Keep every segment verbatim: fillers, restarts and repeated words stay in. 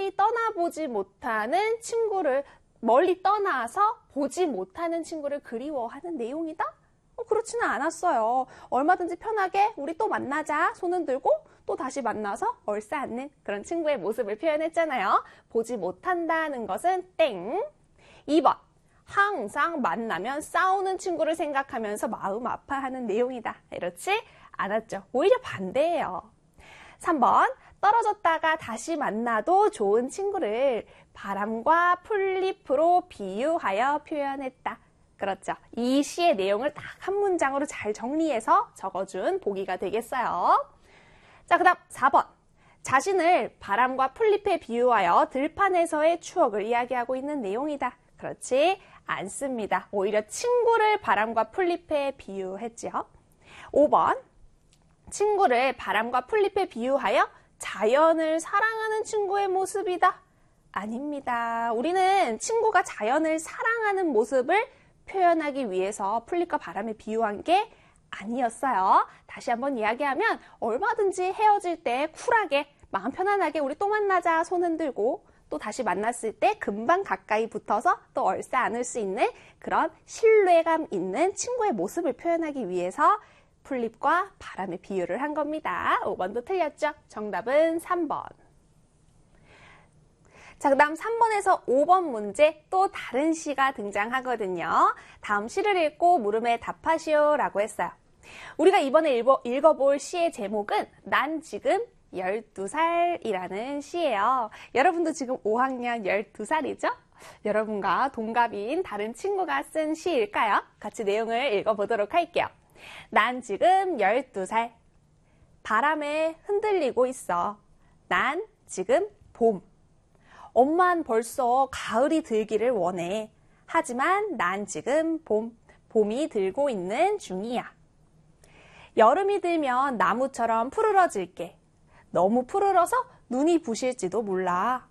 멀리 떠나보지 못하는 친구를, 멀리 떠나서 보지 못하는 친구를 그리워하는 내용이다? 어, 그렇지는 않았어요. 얼마든지 편하게 우리 또 만나자 손은 들고 또 다시 만나서 얼싸안는 그런 친구의 모습을 표현했잖아요. 보지 못한다는 것은 땡. 이 번, 항상 만나면 싸우는 친구를 생각하면서 마음 아파하는 내용이다. 이렇지 않았죠. 오히려 반대예요. 삼 번, 떨어졌다가 다시 만나도 좋은 친구를 바람과 풀잎으로 비유하여 표현했다. 그렇죠. 이 시의 내용을 딱 한 문장으로 잘 정리해서 적어준 보기가 되겠어요. 자, 그 다음 사 번. 자신을 바람과 풀잎에 비유하여 들판에서의 추억을 이야기하고 있는 내용이다. 그렇지 않습니다. 오히려 친구를 바람과 풀잎에 비유했죠. 오 번. 친구를 바람과 풀잎에 비유하여 자연을 사랑하는 친구의 모습이다. 아닙니다. 우리는 친구가 자연을 사랑하는 모습을 표현하기 위해서 풀잎과 바람에 비유한 게 아니었어요. 다시 한번 이야기하면 얼마든지 헤어질 때 쿨하게 마음 편안하게 우리 또 만나자 손 흔들고 또 다시 만났을 때 금방 가까이 붙어서 또 얼싸안을 수 있는 그런 신뢰감 있는 친구의 모습을 표현하기 위해서 풀잎과 바람의 비유를 한 겁니다. 오 번도 틀렸죠? 정답은 삼 번. 자, 그 다음 삼 번에서 오 번 문제 또 다른 시가 등장하거든요. 다음 시를 읽고 물음에 답하시오 라고 했어요. 우리가 이번에 읽어, 읽어볼 시의 제목은 난 지금 열두 살이라는 시예요. 여러분도 지금 오 학년 열두 살이죠? 여러분과 동갑인 다른 친구가 쓴 시일까요? 같이 내용을 읽어보도록 할게요. 난 지금 열두 살. 바람에 흔들리고 있어. 난 지금 봄. 엄만 벌써 가을이 들기를 원해. 하지만 난 지금 봄, 봄이 들고 있는 중이야. 여름이 들면 나무처럼 푸르러질게. 너무 푸르러서 눈이 부실지도 몰라.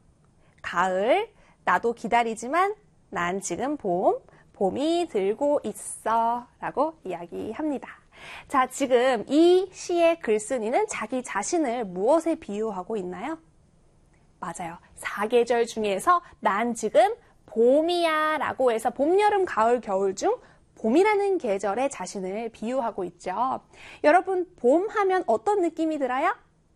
가을, 나도 기다리지만 난 지금 봄, 봄이 들고 있어 라고 이야기합니다. 자, 지금 이 시의 글쓴이는 자기 자신을 무엇에 비유하고 있나요? 맞아요. 사계절 중에서 난 지금 봄이야 라고 해서 봄, 여름, 가을, 겨울 중 봄이라는 계절에 자신을 비유하고 있죠. 여러분, 봄 하면 어떤 느낌이 들어요?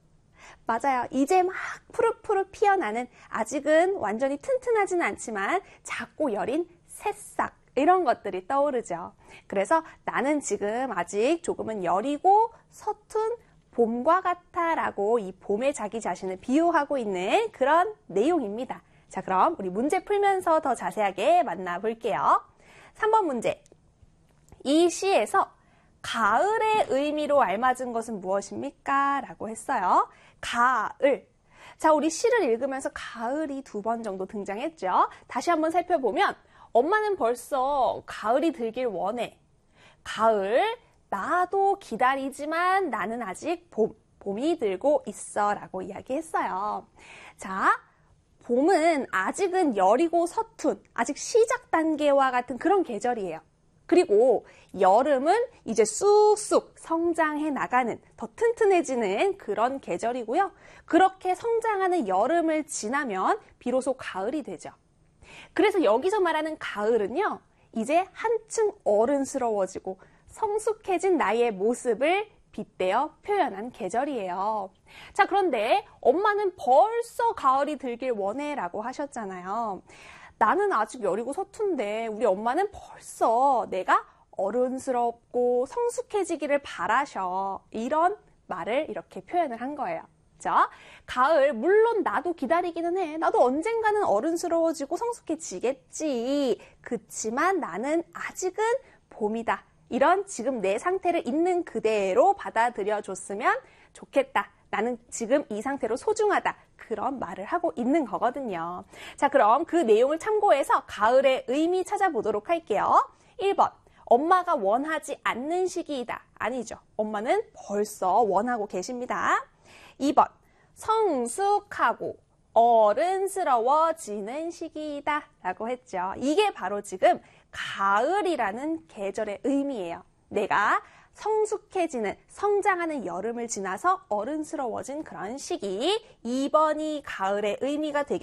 맞아요. 이제 막 푸릇푸릇 피어나는, 아직은 완전히 튼튼하진 않지만 작고 여린 새싹, 이런 것들이 떠오르죠. 그래서 나는 지금 아직 조금은 여리고 서툰 봄과 같아 라고 이 봄에 자기 자신을 비유하고 있는 그런 내용입니다. 자, 그럼 우리 문제 풀면서 더 자세하게 만나볼게요. 삼 번 문제. 이 시에서 가을의 의미로 알맞은 것은 무엇입니까? 라고 했어요. 가을. 자, 우리 시를 읽으면서 가을이 두 번 정도 등장했죠. 다시 한번 살펴보면 엄마는 벌써 가을이 들길 원해. 가을, 나도 기다리지만 나는 아직 봄, 봄이 들고 있어 라고 이야기했어요. 자, 봄은 아직은 여리고 서툰, 아직 시작 단계와 같은 그런 계절이에요. 그리고 여름은 이제 쑥쑥 성장해 나가는, 더 튼튼해지는 그런 계절이고요. 그렇게 성장하는 여름을 지나면 비로소 가을이 되죠. 그래서 여기서 말하는 가을은요, 이제 한층 어른스러워지고 성숙해진 나의 모습을 빗대어 표현한 계절이에요. 자, 그런데 엄마는 벌써 가을이 들길 원해 라고 하셨잖아요. 나는 아직 여리고 서툰데 우리 엄마는 벌써 내가 어른스럽고 성숙해지기를 바라셔. 이런 말을 이렇게 표현을 한 거예요. 자, 가을, 물론 나도 기다리기는 해. 나도 언젠가는 어른스러워지고 성숙해지겠지. 그치만 나는 아직은 봄이다. 이런 지금 내 상태를 있는 그대로 받아들여 줬으면 좋겠다. 나는 지금 이 상태로 소중하다. 그런 말을 하고 있는 거거든요. 자, 그럼 그 내용을 참고해서 가을의 의미 찾아보도록 할게요. 일 번, 엄마가 원하지 않는 시기이다. 아니죠. 엄마는 벌써 원하고 계십니다. 이 번, 성숙하고 어른스러워지는 시기이다 라고 했죠. 이게 바로 지금 가을이라는 계절의 의미예요. 내가 성숙해지는, 성장하는 여름을 지나서 어른스러워진 그런 시기. 이 번이 가을의 의미가 되겠습니다.